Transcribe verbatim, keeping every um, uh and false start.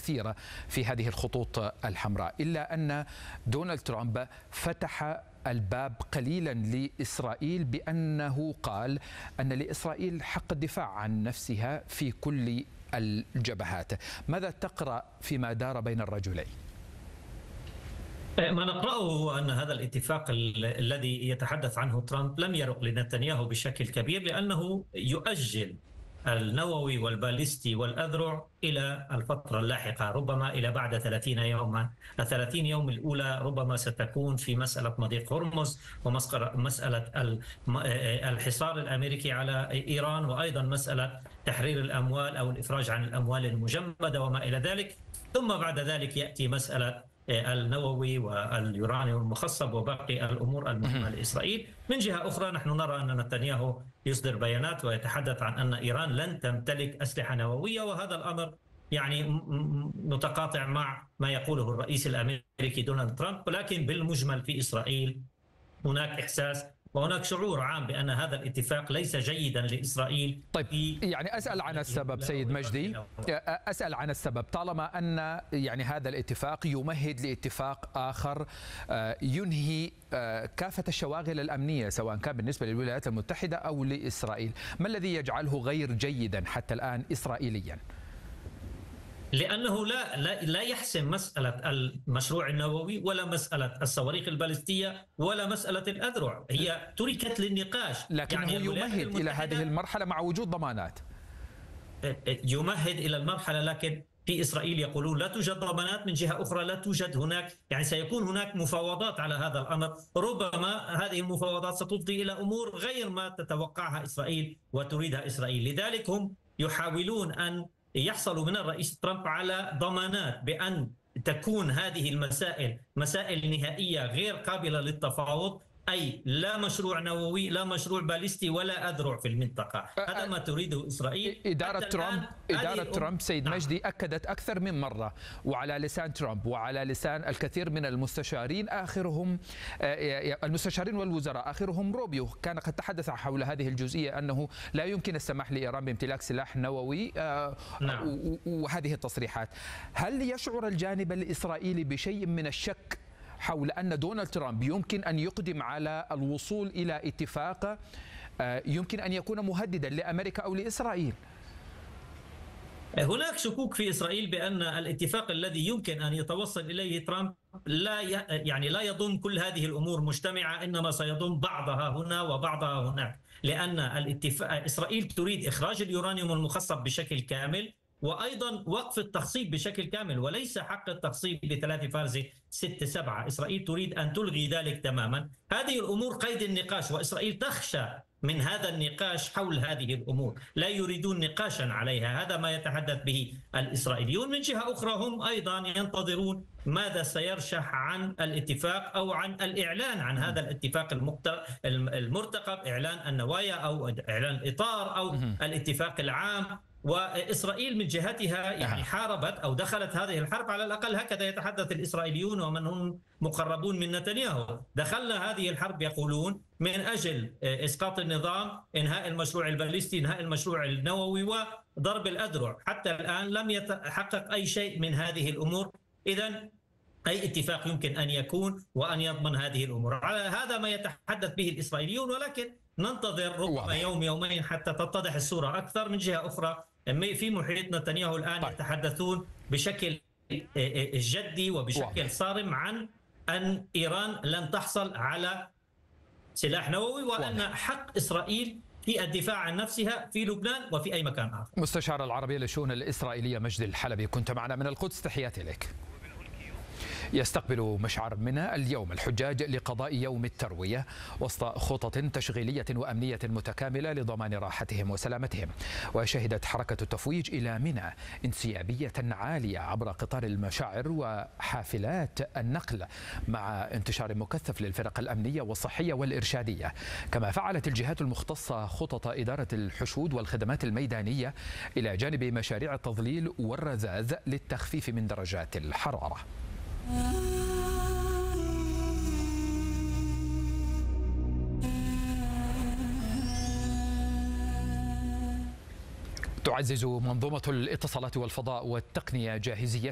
كثيرة في هذه الخطوط الحمراء، إلا أن دونالد ترامب فتح الباب قليلا لإسرائيل بأنه قال أن لإسرائيل حق الدفاع عن نفسها في كل الجبهات. ماذا تقرأ فيما دار بين الرجلين؟ ما نقرأه هو أن هذا الاتفاق الذي يتحدث عنه ترامب لم يرق لنتنياهو بشكل كبير، لأنه يؤجل النووي والباليستي والأذرع إلى الفترة اللاحقة، ربما إلى بعد ثلاثين يوما. الثلاثين يوم الأولى ربما ستكون في مسألة مضيق هرمز ومسألة الحصار الأمريكي على إيران، وأيضا مسألة تحرير الأموال أو الإفراج عن الأموال المجمدة وما إلى ذلك. ثم بعد ذلك يأتي مسألة النووي واليورانيوم المخصب وباقي الأمور المهمة لإسرائيل. من جهة أخرى نحن نرى أن نتنياهو يصدر بيانات ويتحدث عن أن إيران لن تمتلك أسلحة نووية، وهذا الأمر يعني متقاطع مع ما يقوله الرئيس الأمريكي دونالد ترامب. ولكن بالمجمل في إسرائيل هناك إحساس وهناك شعور عام بأن هذا الاتفاق ليس جيدا لإسرائيل. طيب يعني أسأل عن السبب سيد مجدي، أسأل عن السبب، طالما أن يعني هذا الاتفاق يمهد لاتفاق آخر ينهي كافة الشواغل الأمنية سواء كان بالنسبة للولايات المتحدة أو لإسرائيل، ما الذي يجعله غير جيدا حتى الآن إسرائيليا؟ لأنه لا لا لا يحسم مسألة المشروع النووي ولا مسألة الصواريخ البالستية ولا مسألة الأذرع، هي تركت للنقاش. لكنه يعني يمهد إلى هذه المرحلة مع وجود ضمانات. يمهد إلى المرحلة، لكن في إسرائيل يقولون لا توجد ضمانات، من جهة أخرى لا توجد هناك، يعني سيكون هناك مفاوضات على هذا الأمر، ربما هذه المفاوضات ستفضي إلى أمور غير ما تتوقعها إسرائيل وتريدها إسرائيل. لذلك هم يحاولون أن يحصل من الرئيس ترامب على ضمانات بأن تكون هذه المسائل مسائل نهائية غير قابلة للتفاوض، أي لا مشروع نووي لا مشروع باليستي ولا أذرع في المنطقة. هذا ما تريده إسرائيل. إدارة ترامب إدارة ترامب سيد مجدي أكدت أكثر من مرة وعلى لسان ترامب وعلى لسان الكثير من المستشارين، آخرهم المستشارين والوزراء آخرهم روبيو، كان قد تحدث حول هذه الجزئية أنه لا يمكن السماح لإيران بامتلاك سلاح نووي. نعم. وهذه التصريحات، هل يشعر الجانب الإسرائيلي بشيء من الشك حول أن دونالد ترامب يمكن أن يقدم على الوصول إلى اتفاق يمكن أن يكون مهددا لأمريكا أو لإسرائيل؟ هناك شكوك في إسرائيل بأن الاتفاق الذي يمكن أن يتوصل إليه ترامب لا يعني لا يضم كل هذه الأمور مجتمعة، إنما سيضم بعضها هنا وبعضها هناك، لأن الاتفاق إسرائيل تريد إخراج اليورانيوم المخصب بشكل كامل، وأيضا وقف التخصيب بشكل كامل، وليس حق التخصيب لثلاثة فارزة ستة سبعة. إسرائيل تريد أن تلغي ذلك تماما. هذه الأمور قيد النقاش، وإسرائيل تخشى من هذا النقاش حول هذه الأمور، لا يريدون نقاشا عليها. هذا ما يتحدث به الإسرائيليون. من جهة أخرى هم أيضا ينتظرون ماذا سيرشح عن الاتفاق أو عن الإعلان عن هذا الاتفاق المرتقب، إعلان النوايا أو إعلان الإطار أو الاتفاق العام. وإسرائيل من جهتها يعني حاربت أو دخلت هذه الحرب، على الأقل هكذا يتحدث الإسرائيليون ومن هم مقربون من نتنياهو. دخلنا هذه الحرب يقولون من أجل إسقاط النظام، إنهاء المشروع الباليستي، إنهاء المشروع النووي وضرب الأذرع. حتى الآن لم يتحقق أي شيء من هذه الأمور. إذن أي اتفاق يمكن أن يكون وأن يضمن هذه الأمور. على هذا ما يتحدث به الإسرائيليون، ولكن ننتظر ربما يوم يومين حتى تتضح الصورة أكثر. من جهة أخرى في محيط نتنياهو الآن طيب. يتحدثون بشكل جدي وبشكل واضح. صارم عن أن إيران لن تحصل على سلاح نووي، وأن واضح. حق إسرائيل في الدفاع عن نفسها في لبنان وفي أي مكان آخر. مستشار العربية للشؤون الإسرائيلية مجدي الحلبي، كنت معنا من القدس، تحياتي لك. يستقبل مشعر منى اليوم الحجاج لقضاء يوم التروية وسط خطط تشغيلية وأمنية متكاملة لضمان راحتهم وسلامتهم. وشهدت حركة التفويج إلى منى انسيابية عالية عبر قطار المشاعر وحافلات النقل، مع انتشار مكثف للفرق الأمنية والصحية والإرشادية. كما فعلت الجهات المختصة خطط إدارة الحشود والخدمات الميدانية إلى جانب مشاريع التظليل والرذاذ للتخفيف من درجات الحرارة. تعزز منظومة الاتصالات والفضاء والتقنية جاهزية